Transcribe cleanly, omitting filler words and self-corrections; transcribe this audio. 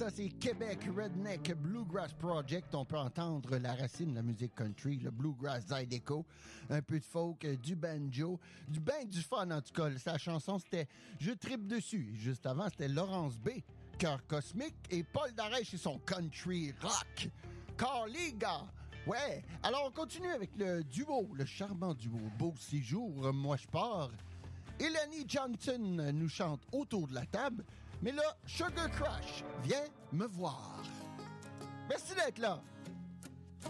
ça, c'est Québec Redneck Bluegrass Project. On peut entendre la racine de la musique country, le bluegrass zydeco, un peu de folk, du banjo, du fun en tout cas. Sa chanson, c'était « Je tripe dessus ». Juste avant, c'était Laurence B, Cœur Cosmique, et Paul Darèche et son country rock. Carliga! Ouais! Alors, on continue avec le duo, le charmant duo Beau Séjour, Moi je pars. Eleni Johnson nous chante autour de la table. Mais là, Sugar Crush, viens me voir. Merci d'être là.